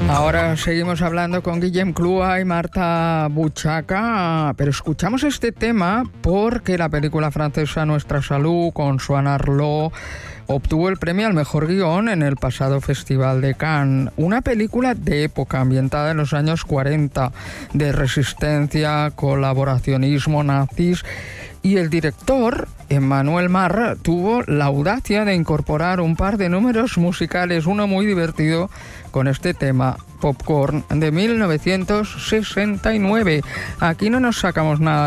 Ahora seguimos hablando con Guillem Clua y Marta Buchaca, pero escuchamos este tema porque la película francesa Nuestra Salud, con Swan Arlo, obtuvo el premio al mejor guión en el pasado Festival de Cannes. Una película de época ambientada en los años 40, de resistencia, colaboracionismo, nazis. Y el director, Emmanuel Mar, tuvo la audacia de incorporar un par de números musicales, uno muy divertido, con este tema, Popcorn, de 1969. Aquí no nos sacamos nada